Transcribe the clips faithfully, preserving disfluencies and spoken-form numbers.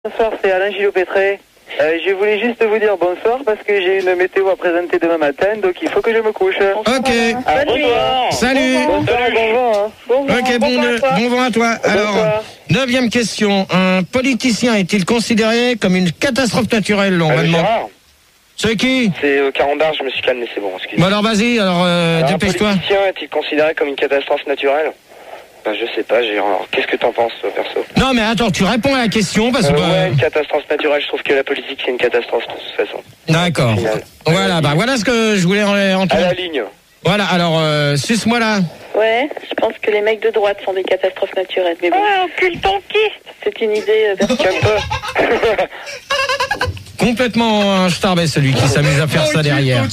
Bonsoir, c'est Alain Gillot-Pétré. Euh, je voulais juste vous dire bonsoir parce que j'ai une météo à présenter demain matin, donc il faut que je me couche. Ok. Ah, bonsoir. Salut. Bonsoir, bon vent. Hein. Bon vent, Ok, bon, bon vent à toi. bon vent à toi. Alors, Bonsoir. neuvième question. Un politicien est-il considéré comme une catastrophe naturelle? On va Euh, demander. Gérard, C'est qui? c'est euh, Carambard, je me suis calmé, c'est bon, Bon excuse-moi. alors vas-y, alors, euh, Alors, un dépêche-toi. politicien est-il considéré comme une catastrophe naturelle? Ben, je sais pas, Gérard. Alors, qu'est-ce que t'en penses, toi, perso? Non mais attends, tu réponds à la question parce que... Euh, bah, ouais, une catastrophe naturelle, je trouve que la politique, c'est une catastrophe, de toute façon. D'accord. Final. Voilà, bah voilà ce que je voulais euh, À entendre. la ligne. Voilà, alors, euh, suce-moi là. Ouais, je pense que les mecs de droite sont des catastrophes naturelles. Mais bon, Ah, c'est une idée euh, personnelle. Calme-toi. Complètement un starbé celui qui s'amuse à faire ça derrière.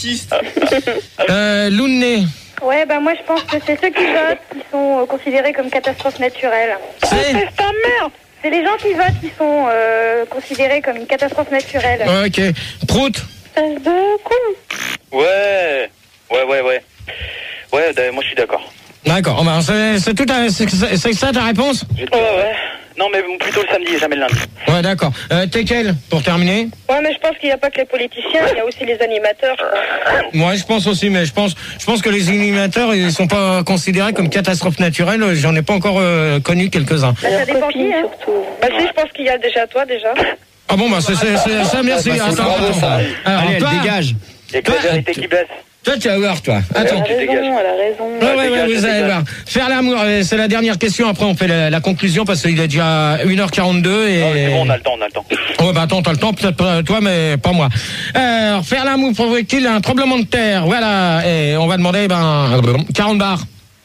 Euh, Lounné. Ouais, bah moi je pense que c'est ceux qui votent qui sont euh, considérés comme catastrophes naturelles. C'est... ta merde. C'est les gens qui votent qui sont euh, considérés comme une catastrophe naturelle. Ok. Prout. Espèce de con. Ouais. Ouais, ouais, ouais. Ouais, d'ailleurs, moi, je suis d'accord. D'accord. Oh, bah, c'est, c'est tout à- c'est, c'est- c'est ça ta réponse? Ouais, ouais. Non, mais plutôt le samedi, jamais le lundi. Ouais, d'accord. Euh, Tekel, pour terminer. Ouais, mais je pense qu'il n'y a pas que les politiciens, il y a aussi les animateurs. Moi, je pense aussi, mais je pense, je pense que les animateurs, ils sont pas considérés comme catastrophes naturelles. J'en ai pas encore euh, connu quelques-uns. Bah, ça dépend qui, hein. surtout. Bah si, je pense qu'il y a déjà toi, déjà. Ah bon, bah c'est, c'est, c'est ça, merci. Bah, c'est Attends, bravo, attends. ça. Alors, Allez, elle toi, dégage. Il y a que la Toi, vérité tu- qui baisse. Toi, tu vas voir, toi. Elle Attends. a tu dégages. raison, elle a raison. Ouais, ouais, ouais, dégage, vous allez dégage. voir. Faire l'amour, euh, c'est la dernière question. Après, on fait la, la conclusion parce qu'il est déjà une heure quarante-deux et... Non, mais c'est bon, on a le temps, on a le temps. Ouais, bah attends, t'as le temps, peut-être pas toi, mais pas moi. Euh, Alors, faire l'amour provoque-t-il un tremblement de terre? Voilà, et on va demander, ben, quarante bars.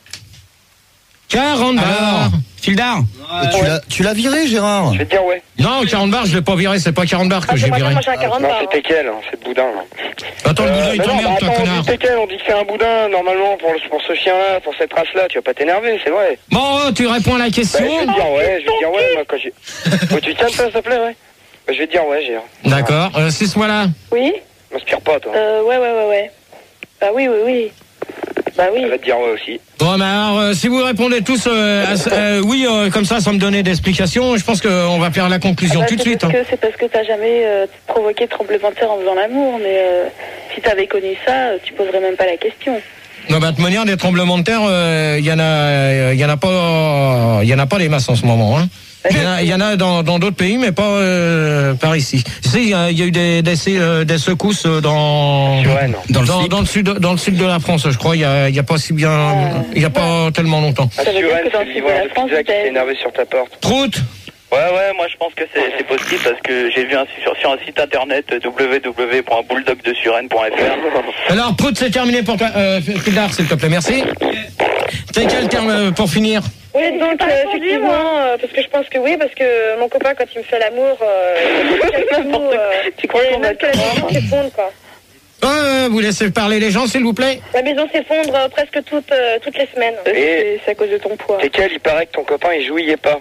quarante bars. Alors, Fildar. Et tu l'as, tu l'as viré, Gérard? Je vais te dire ouais. Non, quarante bars, je l'ai pas viré, c'est pas quarante bars que Ah, j'ai c'est pas viré. bien, moi j'ai un quarante Non, bars. c'était quel, hein, c'est le boudin, là. Attends, le boudin, il mais non, t'emmerde, bah, toi, attends, on connard. dit c'est quel, on dit que c'est un boudin, normalement, pour, le, pour ce chien-là, pour cette race-là, tu vas pas t'énerver, c'est vrai. Bon, tu réponds à la Bah, question. je vais te dire ouais, je vais te dire ouais, moi, quand j'ai... Faut que tu tiennes ça, s'il te plaît, ouais. Bah, je vais te dire ouais, Gérard. D'accord, euh, six-moi là. Oui M'inspire pas, toi. Euh, ouais, ouais, ouais, ouais. Bah oui, oui, oui. Bah oui. Elle va te dire ouais aussi. Bon, mais alors, euh, si vous répondez tous euh, à ce- euh, oui, euh, comme ça, sans me donner d'explications, je pense qu'on va faire la conclusion Ah bah, tout de c'est suite. parce hein. que- C'est parce que t'as jamais euh, provoqué de tremblement de terre en faisant l'amour, mais euh, si t'avais connu ça, euh, tu poserais même pas la question. Non, bah, de toute manière, des tremblements de terre, il y en a, il y en a pas, il y en a pas des masses en ce moment. Hein. Il y en a, il y en a dans dans d'autres pays, mais pas euh, par ici. Tu sais, il y, a il y a eu des des, euh, des secousses dans Ouais, non. dans, Dans le dans, slip. dans le sud dans le sud de la France, je crois. Il y a il y a pas si bien, il y a pas tellement longtemps. Ah, Ça veut dire Suren, que dans c'est le le sud de livreur la de France, pizza qui t'as- s'est énervé sur ta porte. Prout. Ouais, ouais, moi je pense que c'est, c'est possible parce que j'ai vu un, sur, sur un site internet w w w point bulldog de suren point f r. Alors, Prout, c'est terminé pour toi. Euh, Fildar, s'il te plaît, merci. T'as quel terme euh, pour finir? Oui, donc pas euh, répondu, effectivement, moi. euh, parce que je pense que oui, parce que mon copain, quand il me fait l'amour, euh, N'importe quoi. tu crois qu'on va que la maison s'effondre, quoi. Euh, vous laissez parler les gens, s'il vous plaît. La maison s'effondre euh, presque toutes, euh, toutes les semaines. Et- C'est, c'est à cause de ton poids. C'est quel, il paraît que ton copain, il jouillait pas.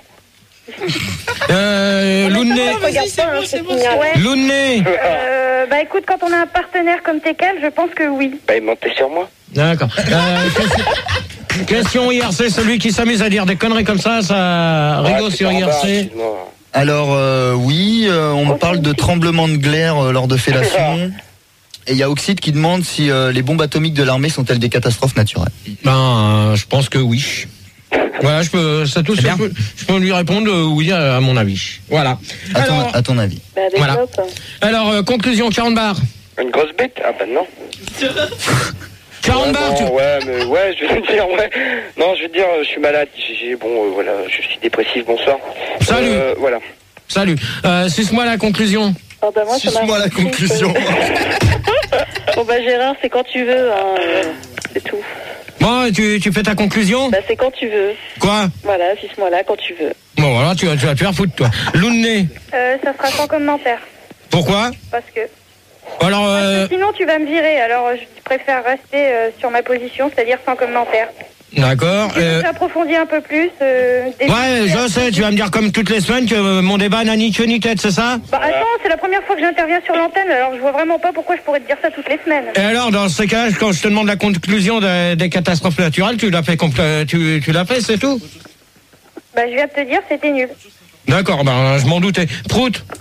Euh, Lounné. Regarde pas, hein, c'est génial. Ouais. Lounné. Euh, bah écoute, quand on a un partenaire comme Tekel, je pense que oui. Bah, il mentait sur moi. D'accord. Euh, question, question I R C, celui qui s'amuse à dire des conneries comme ça, ça rigole Ouais, c'est sur Carambard, I R C. excuse-moi. Alors, euh, oui, euh, on me parle de tremblement de glaire euh, lors de fellation. Et il y a Oxide qui demande si euh, les bombes atomiques de l'armée sont-elles des catastrophes naturelles. Ben, euh, je pense que oui. Voilà, je peux, ça tout, C'est je bien. peux, je peux lui répondre euh, oui à, à mon avis. Voilà. À ton, Alors, à ton avis. Bah, Voilà. développe. alors euh, conclusion, quarante bars. Une grosse bête? Ah bah non. quarante Ouais, bars, non, tu... ouais, mais ouais, je vais te dire, ouais. Non, je vais te dire, je suis malade. J'ai, j'ai- bon, euh, voilà, je suis dépressif, bonsoir. Salut. Euh, voilà. Salut. Euh, suce-moi la conclusion. Ah bah moi, ça m'a Suce-moi la marqué, conclusion. que- Bon bah Gérard, c'est quand tu veux, hein, euh, c'est tout. Bon, tu, tu fais ta conclusion? Bah c'est quand tu veux. Quoi? Voilà, suce-moi là quand tu veux. Bon, voilà, tu vas, tu vas te faire foutre, toi. Lounné. Euh, ça sera sans commentaire. Pourquoi? Parce que Alors, euh, sinon tu vas me virer. Alors je préfère rester euh, sur ma position, c'est-à-dire sans commentaire. d'accord. Si Euh, tu approfondis un peu plus. Euh, des- ouais, je sais, tu vas me dire comme toutes les semaines que euh, mon débat n'a ni queue ni tête, c'est ça? Bah attends, c'est la première fois que j'interviens sur l'antenne, alors je vois vraiment pas pourquoi je pourrais te dire ça toutes les semaines. Et alors, dans ce cas, quand je te demande la conclusion des, des catastrophes naturelles, tu l'as fait, compl- tu, tu l'as fait, c'est tout? Bah je viens de te dire, c'était nul. D'accord, ben je m'en doutais. Prout.